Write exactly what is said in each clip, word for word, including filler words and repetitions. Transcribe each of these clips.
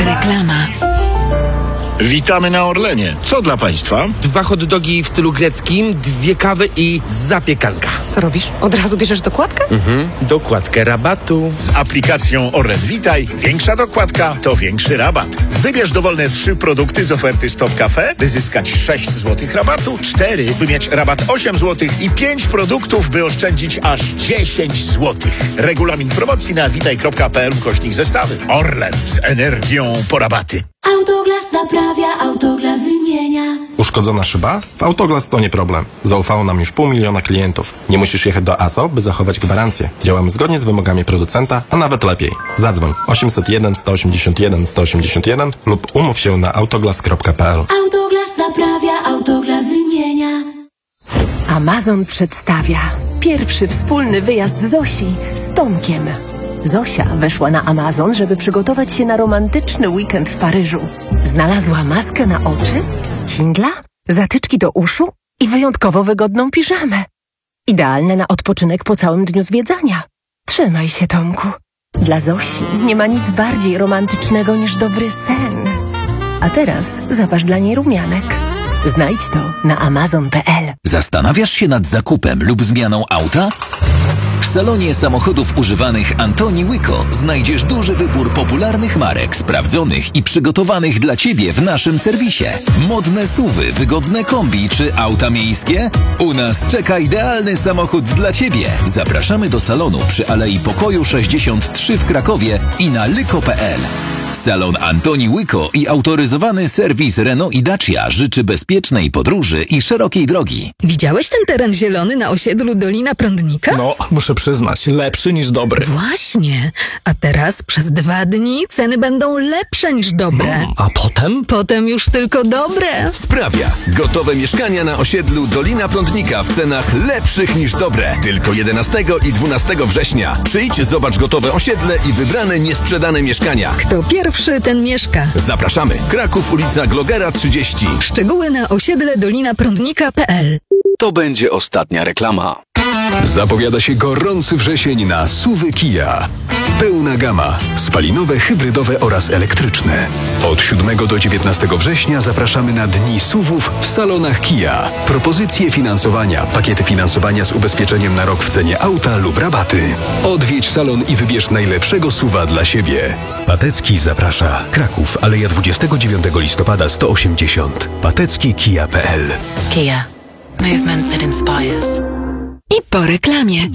Reklama. Witamy na Orlenie. Co dla Państwa? Dwa hot dogi w stylu greckim, dwie kawy i zapiekanka. Co robisz? Od razu bierzesz dokładkę? Mhm. Dokładkę rabatu. Z aplikacją Orlen Witaj większa dokładka to większy rabat. Wybierz dowolne trzy produkty z oferty Stop Cafe, by zyskać sześć złotych rabatu, cztery, by mieć rabat osiem złotych i pięć produktów, by oszczędzić aż dziesięć złotych. Regulamin promocji na witaj.pl ukośnik zestawy. Orlen z energią po rabaty. Autoglas naprawia, Autoglas wymienia. Uszkodzona szyba? W Autoglas to nie problem. Zaufało nam już pół miliona klientów. Nie musisz jechać do A S O, by zachować gwarancję. Działamy zgodnie z wymogami producenta, a nawet lepiej. Zadzwoń osiemset jeden, sto osiemdziesiąt jeden, sto osiemdziesiąt jeden lub umów się na autoglas kropka p l. Autoglas naprawia, Autoglas wymienia. Amazon przedstawia pierwszy wspólny wyjazd Zosi z Tomkiem. Zosia weszła na Amazon, żeby przygotować się na romantyczny weekend w Paryżu. Znalazła maskę na oczy, Kindla, zatyczki do uszu i wyjątkowo wygodną piżamę. Idealne na odpoczynek po całym dniu zwiedzania. Trzymaj się, Tomku. Dla Zosi nie ma nic bardziej romantycznego niż dobry sen. A teraz zapasz dla niej rumianek. Znajdź to na amazon kropka p l. Zastanawiasz się nad zakupem lub zmianą auta? W salonie samochodów używanych Antoni Łyko znajdziesz duży wybór popularnych marek, sprawdzonych i przygotowanych dla Ciebie w naszym serwisie. Modne suwy, wygodne kombi czy auta miejskie? U nas czeka idealny samochód dla Ciebie. Zapraszamy do salonu przy Alei Pokoju sześćdziesiąt trzy w Krakowie i na lyko kropka p l. Salon Antoni Łyko i autoryzowany serwis Renault i Dacia życzy bezpiecznej podróży i szerokiej drogi. Widziałeś ten teren zielony na osiedlu Dolina Prądnika? No, muszę przyznać, lepszy niż dobry. Właśnie. A teraz przez dwa dni ceny będą lepsze niż dobre. Hmm, a potem? Potem już tylko dobre. Sprawia. Gotowe mieszkania na osiedlu Dolina Prądnika w cenach lepszych niż dobre. Tylko jedenastego i dwunastego września. Przyjdź, zobacz gotowe osiedle i wybrane niesprzedane mieszkania. Kto pierwszy, ten mieszka. Zapraszamy. Kraków, ulica Glogera trzydzieści. Szczegóły na osiedle dolina prądnika kropka p l. To będzie ostatnia reklama. Zapowiada się gorący wrzesień na SUVy Kia. Pełna gama. Spalinowe, hybrydowe oraz elektryczne. Od siódmego do dziewiętnastego września zapraszamy na Dni SUVów w salonach Kia. Propozycje finansowania, pakiety finansowania z ubezpieczeniem na rok w cenie auta lub rabaty. Odwiedź salon i wybierz najlepszego SUVa dla siebie. Patecki zaprasza. Kraków, Aleja dwudziestego dziewiątego listopada sto osiemdziesiąt. patecki kia kropka p l. Kia. Movement that inspires. I po reklamie.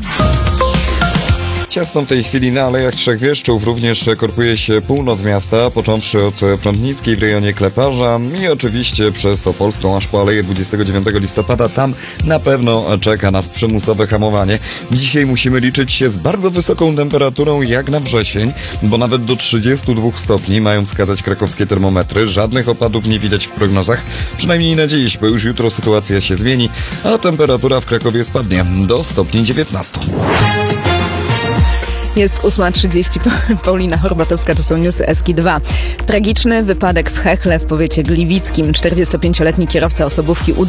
Ciasno w tej chwili na Alejach Trzech Wieszczów również korpuje się północ miasta, począwszy od Prądnickiej w rejonie Kleparza i oczywiście przez Opolską aż po Aleję dwudziestego dziewiątego listopada. Tam na pewno czeka nas przymusowe hamowanie. Dzisiaj musimy liczyć się z bardzo wysoką temperaturą jak na wrzesień, bo nawet do trzydziestu dwóch stopni mają wskazać krakowskie termometry. Żadnych opadów nie widać w prognozach, przynajmniej na dziś, bo już jutro sytuacja się zmieni, a temperatura w Krakowie spadnie do stopni dziewiętnastu. Jest ósma trzydzieści. Paulina Horbatowska, to są newsy Eski dwa. Tragiczny wypadek w Hechle w powiecie gliwickim. czterdziestopięcioletni kierowca osobówki